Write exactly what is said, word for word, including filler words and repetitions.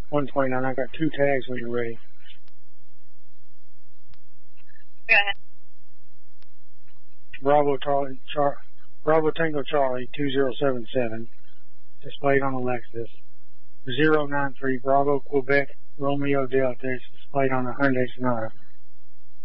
one twenty-nine. I got two tags when you're ready. Go ahead. Bravo Charlie, Char, Bravo Tango Charlie two zero seven seven, displayed on a Lexus. zero nine three Bravo Quebec Romeo Delta, displayed on a Hyundai Sonata.